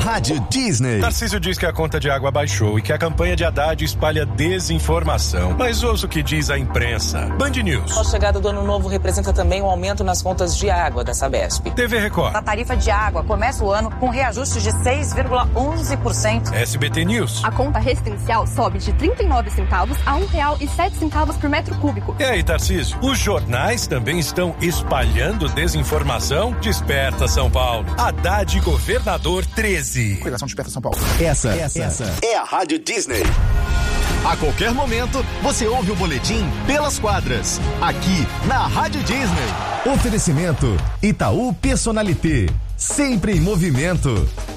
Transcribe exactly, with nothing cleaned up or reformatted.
Rádio Disney. Tarcísio diz que a conta de água baixou e que a campanha de Haddad espalha desinformação. Mas ouça o que diz a imprensa. Band News. A chegada do ano novo representa também um aumento nas contas de água da Sabesp. T V Record. A tarifa de água começa o ano com reajuste de seis vírgula onze por cento. S B T News. A conta residencial sobe de trinta e nove centavos a um real e sete centavos por metro cúbico. E aí, Tarcísio? Os jornais também estão espalhando desinformação? Desperta, São Paulo. Haddad Governador treze. Coligação Desperta São Paulo. Essa, essa, essa é a Rádio Disney. A qualquer momento, você ouve o boletim Pelas Quadras, aqui na Rádio Disney. Oferecimento Itaú Personalité, sempre em movimento.